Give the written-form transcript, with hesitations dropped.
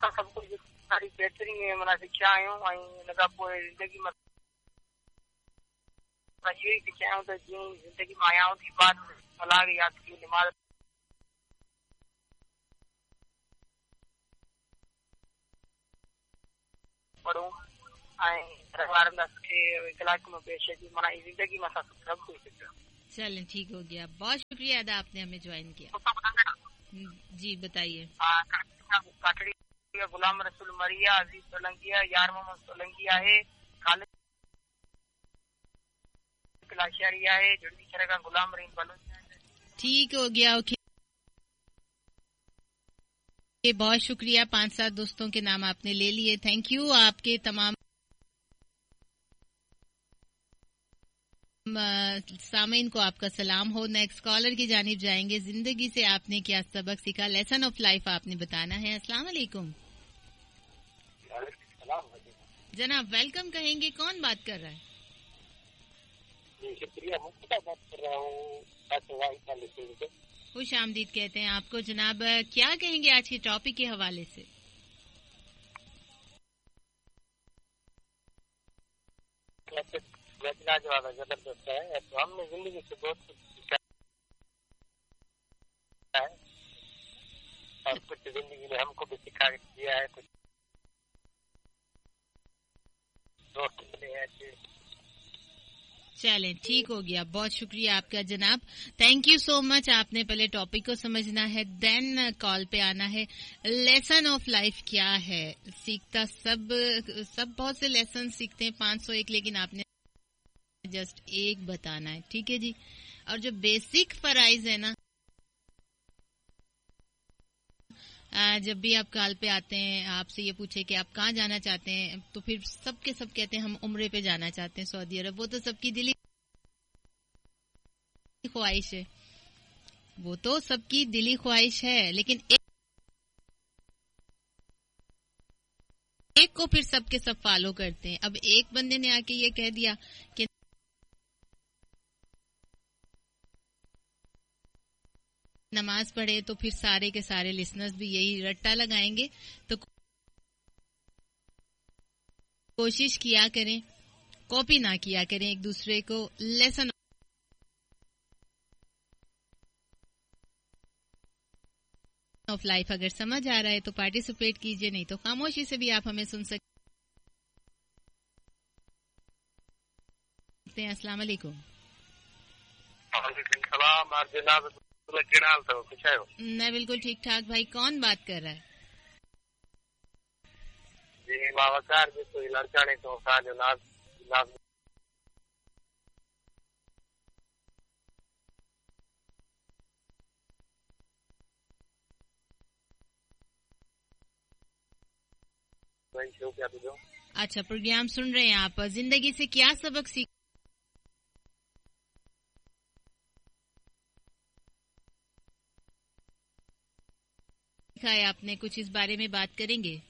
سب کچھ ساری بہترین माना सिखिया आहियूं ऐं हिन खां पोइ ज़िंदगी में इहो ई सिखिया आहियूं त जीअं ज़िंदगी में आया आहियूं थी बाद सलाह याद की नमाज़ पढ़ूं ऐं घर वारनि लाइ सुठे इख़लाक़ में पेश अची माना ज़िंदगी में असां सभु कुझु सिखियो. चलें ठीक हो गया. बहुत शुक्रिया अदा आपने हमें ज्वाइन किया. जी बताइए. काठड़ी गुलाम रसूल मरिया अजीज सोलंकी यार मोहम्मद सोलंकी है खालिद लाशियारी है जुड़ी तरह का गुलाम रहीम बलूच. ठीक हो गया. ओके बहुत शुक्रिया. 5-7 दोस्तों के नाम आपने ले लिए. Thank you. आपके तमाम सामीन को आपका सलाम हो. नेक्स्ट कॉलर की जानिब जाएंगे. जिंदगी से आपने क्या सबक सीखा, लेसन ऑफ लाइफ आपने बताना है. अस्सलाम वालेकुम जनाब. वेलकम कहेंगे. कौन बात कर रहा है? शुक्रिया. मुफ्ता बात कर रहा हूँ. खुश आमदीद कहते हैं आपको जनाब. क्या कहेंगे आज के टॉपिक के हवाले से? जवाब जबरदस्त है. तो हमने जिंदगी से बहुत कुछ सीखा है और कुछ जिंदगी में हमको भी सिखा दिया है. कुछ दोस्त मिले हैं. चलें ठीक हो गया. बहुत शुक्रिया आपका जनाब. Thank you so much. आपने पहले टॉपिक को समझना है, देन कॉल पे आना है. लेसन ऑफ लाइफ क्या है? सीखता सब बहुत से लेसन सीखते हैं, 501, लेकिन आपने जस्ट एक बताना है. ठीक है जी. और जो बेसिक फराइज है ना, जब भी आप कॉल पे आते हैं आपसे ये पूछे कि आप कहाँ जाना चाहते हैं, तो फिर सब के सब कहते हैं हम उम्रे पे जाना चाहते हैं सऊदी अरब. वो तो सबकी दिली ख्वाहिश है, वो तो सबकी दिली ख्वाहिश है, लेकिन एक को फिर सबके सब फॉलो करते हैं. अब एक बंदे ने आके ये कह दिया कि नमाज पढ़े, तो फिर सारे के सारे लिसनर्स भी यही रट्टा लगाएंगे. तो कोशिश किया करें, कॉपी ना किया करें एक दूसरे को. लेसन ऑफ लाइफ अगर समझ आ रहा है तो पार्टिसिपेट कीजिए, नहीं तो खामोशी से भी आप हमें सुन सकते हैं. अस्सलाम वालेकुम. मैं बिल्कुल ठीक ठाक भाई. कौन बात कर रहा है? जी मावकार जी तो लड़काने तो का जो नाज वही शो क्या तो. अच्छा, प्रोग्राम सुन रहे हैं आप. जिंदगी से क्या सबक सीखा है आपने? कुछ इस बारे में बात करेंगे.